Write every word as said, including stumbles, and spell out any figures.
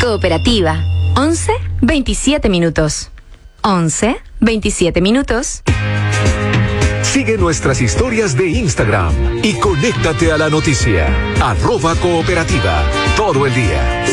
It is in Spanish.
Cooperativa. once, veintisiete minutos. once, veintisiete minutos. Sigue nuestras historias de Instagram y conéctate a la noticia. Arroba Cooperativa. Todo el día.